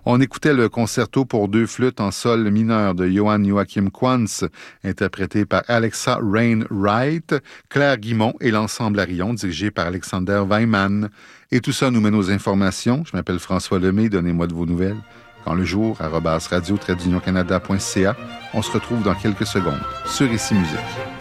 On écoutait le concerto pour 2 flûtes en sol mineur de Johann Joachim Quantz, interprété par Alexa Wainwright, Claire Guimont et l'ensemble Arion, dirigé par Alexander Weimann. Et tout ça nous mène aux informations. Je m'appelle François Lemay, donnez-moi de vos nouvelles. Quand le jour, @radio-canada.ca. On se retrouve dans quelques secondes sur Ici Musique.